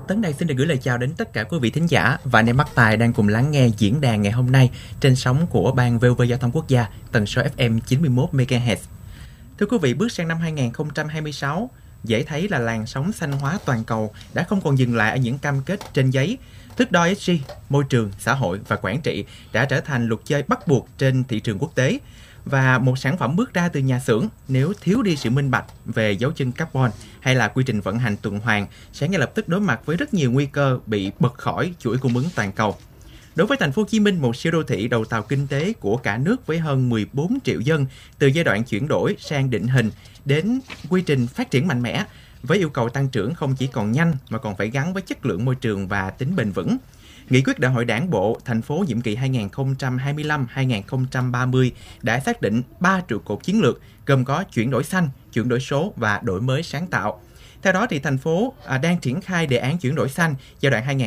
Tấn Đạt xin được gửi lời chào đến tất cả quý vị thính giả và anh em mắt tài đang cùng lắng nghe diễn đàn ngày hôm nay trên sóng của Ban VOV Giao thông Quốc gia, tần số FM 91 MHz. Thưa quý vị, bước sang năm 2026, dễ thấy là làn sóng xanh hóa toàn cầu đã không còn dừng lại ở những cam kết trên giấy. Thước đo ESG, môi trường, xã hội và quản trị đã trở thành luật chơi bắt buộc trên thị trường quốc tế. Và một sản phẩm bước ra từ nhà xưởng nếu thiếu đi sự minh bạch về dấu chân carbon hay là quy trình vận hành tuần hoàn sẽ ngay lập tức đối mặt với rất nhiều nguy cơ bị bật khỏi chuỗi cung ứng toàn cầu. Đối với thành phố Hồ Chí Minh, một siêu đô thị đầu tàu kinh tế của cả nước với hơn 14 triệu dân, từ giai đoạn chuyển đổi sang định hình đến quy trình phát triển mạnh mẽ, với yêu cầu tăng trưởng không chỉ còn nhanh mà còn phải gắn với chất lượng môi trường và tính bền vững. Nghị quyết Đại hội Đảng bộ thành phố nhiệm kỳ 2025-2030 đã xác định 3 trụ cột chiến lược gồm có chuyển đổi xanh, chuyển đổi số và đổi mới sáng tạo. Theo đó, thì thành phố đang triển khai đề án chuyển đổi xanh giai đoạn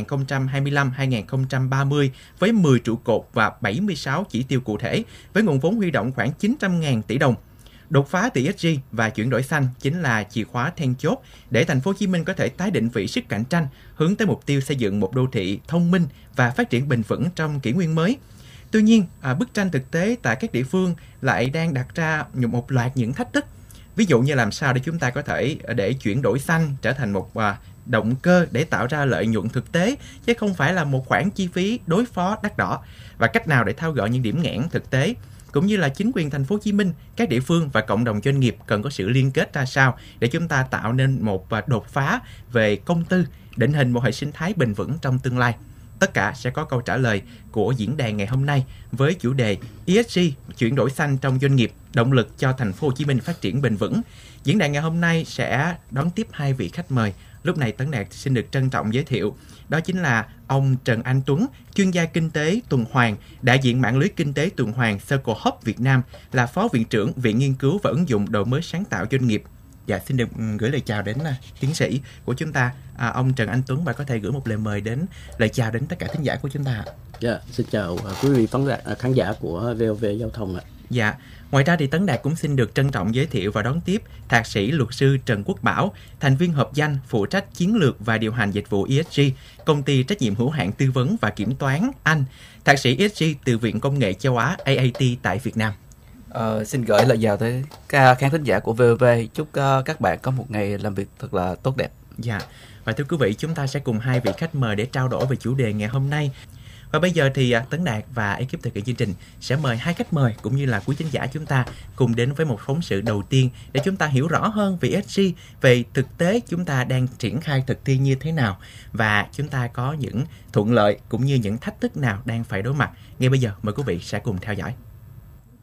2025-2030 với 10 trụ cột và 76 chỉ tiêu cụ thể, với nguồn vốn huy động khoảng 900.000 tỷ đồng. Đột phá từ ESG và chuyển đổi xanh chính là chìa khóa then chốt để thành phố Hồ Chí Minh có thể tái định vị sức cạnh tranh, hướng tới mục tiêu xây dựng một đô thị thông minh và phát triển bền vững trong kỷ nguyên mới. Tuy nhiên, bức tranh thực tế tại các địa phương lại đang đặt ra một loạt những thách thức. Ví dụ như làm sao để chúng ta có thể để chuyển đổi xanh trở thành một động cơ để tạo ra lợi nhuận thực tế, chứ không phải là một khoản chi phí đối phó đắt đỏ, và cách nào để tháo gỡ những điểm nghẽn thực tế, cũng như là chính quyền thành phố Hồ Chí Minh, các địa phương và cộng đồng doanh nghiệp cần có sự liên kết ra sao để chúng ta tạo nên một đột phá về công tư, định hình một hệ sinh thái bền vững trong tương lai. Tất cả sẽ có câu trả lời của diễn đàn ngày hôm nay với chủ đề ESG, chuyển đổi xanh trong doanh nghiệp, động lực cho thành phố Hồ Chí Minh phát triển bền vững. Diễn đàn ngày hôm nay sẽ đón tiếp hai vị khách mời. Lúc này Tấn Đạt xin được trân trọng giới thiệu, đó chính là ông Trần Anh Tuấn, chuyên gia kinh tế tuần hoàn, đại diện mạng lưới kinh tế tuần hoàn Circle Hub Việt Nam, là phó viện trưởng Viện Nghiên cứu và ứng dụng đổi mới sáng tạo doanh nghiệp. Dạ, xin được gửi lời chào đến tiến sĩ của chúng ta, ông Trần Anh Tuấn, và có thể gửi một lời mời đến lời chào đến tất cả thính giả của chúng ta. Dạ, xin chào quý vị khán giả của VOV Giao thông ạ. Dạ, ngoài ra thì Tấn Đạt cũng xin được trân trọng giới thiệu và đón tiếp Thạc sĩ luật sư Trần Quốc Bảo, thành viên hợp danh phụ trách chiến lược và điều hành dịch vụ ESG, công ty trách nhiệm hữu hạn tư vấn và kiểm toán Anh, thạc sĩ ESG từ Viện Công nghệ Châu Á AAT tại Việt Nam. Xin gửi lời chào tới các khán thính giả của VOV. Chúc các bạn có một ngày làm việc thật là tốt đẹp. Dạ, và thưa quý vị, chúng ta sẽ cùng hai vị khách mời để trao đổi về chủ đề ngày hôm nay. Và bây giờ thì Tấn Đạt và ekip thực hiện chương trình sẽ mời hai khách mời cũng như là quý thính giả chúng ta cùng đến với một phóng sự đầu tiên để chúng ta hiểu rõ hơn về ESG, về thực tế chúng ta đang triển khai thực thi như thế nào và chúng ta có những thuận lợi cũng như những thách thức nào đang phải đối mặt. Ngay bây giờ mời quý vị sẽ cùng theo dõi.